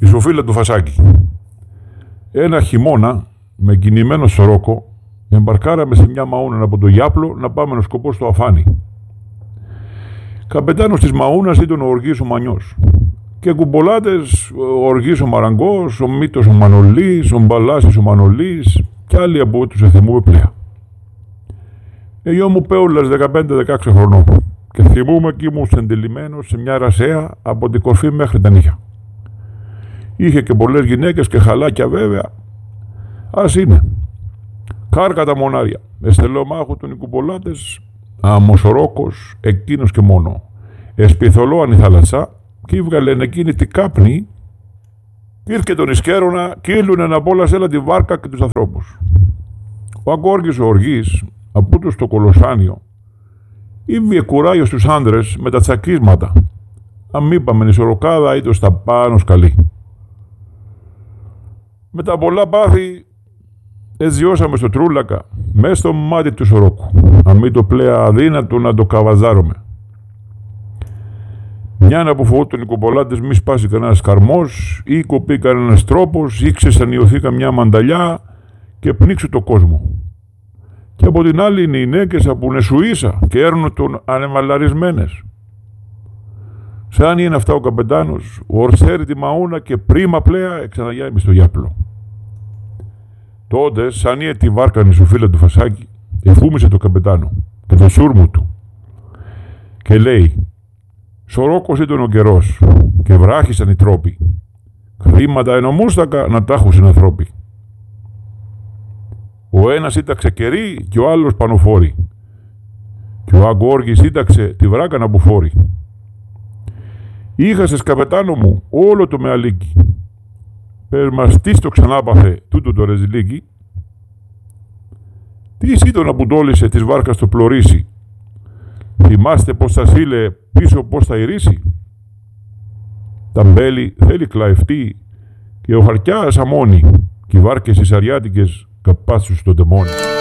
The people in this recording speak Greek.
Η Σοφίλα του Φασάκη. Ένα χειμώνα, με κινημένο σωρόκο, εμπαρκάραμε σε μια μαούνα από το Γιάπλο να πάμε να σκοπό στο Αφάνι. Καπετάνος της μαούνας ήταν ο Οργής ο Μανιός. Και κουμπολάτες, ο Οργής ο Μαραγκός, ο Μήτος ο Μανολής, ο Μπαλάσης ο Μανολής και άλλοι από τους εθεμούμε πλέα. Εγώ μου πέουλας 15-16 χρονών και θυμούμαι και ήμουν στεντελημένος σε μια ρασέα από την κορφή μέχρι τα νύχια. Είχε και πολλές γυναίκες και χαλάκια βέβαια. Ας είναι. Κάρκα τα μονάρια. Εστελομάχου των οικουπολάτες, αμοσορόκος, εκείνος και μόνο. Εσπιθολόαν η θάλασσα κι ύβγαλεν εκείνη την κάπνη κι ήρθε τον Ισκέρονα κι ήλουνε να πόλασέλα τη βάρκα και τους ανθρώπους. Ο Αγκόργης ο Οργής, από του στο Κολοσάνιο, ήβγε κουράγιο στους άντρες με τα τσακίσματα. Αν είπαμε η σωροκάδα ήταν στα πάνω σκαλί. Με τα πολλά πάθη εζιώσαμε στο Τρούλακα, μέσα στο μάτι του σωρόκου. Αν μην το πλέα αδύνατο να το καβαζάρουμε. Μια να που φοβόταν οι κομπολάτες μη σπάσει κανένας καρμός ή κοπεί κανένας τρόπος ή ξεσανιωθεί καμιά μανταλιά και πνίξου το κόσμο. Και από την άλλη είναι οι νέκες από νεσουίσα και έρνουν τον ανεμαλαρισμένες. Σαν είναι αυτά ο καπετάνος, ο ορσέρει τη μαούνα και πρίμα πλέα εξαναγιάει στο Γιάπλο. Τότε, σαν είναι τη βάρκανη η Σοφίλα του Φασάκη, εφούμισε το καπετάνο και το σούρμου του και λέει: «Σωρόκος ήταν ο καιρός και βράχησαν οι τρόποι. Χρήματα ενομούστακα να τάχουσιν ανθρώποι. Ο ένας ήταξε κερί και ο άλλος πανοφόρη. Και ο Αγκόργης ήταξε τη βράκα να μπουφόρει. Είχασες καπετάνο μου όλο το μεαλίκι. Πες μας τι στο ξανάπαθε τούτο το ρεζιλίκι. Τι ήταν να πουτόλησε της βάρκας το πλωρίσι. Θυμάστε πως σας ήλε πίσω πως θα ηρίσει. Τα μπέλη θέλει κλαευτεί και ο χαρκιάς αμώνει και οι βάρκες οι σαριάτικες καπάσους στο τεμόνι».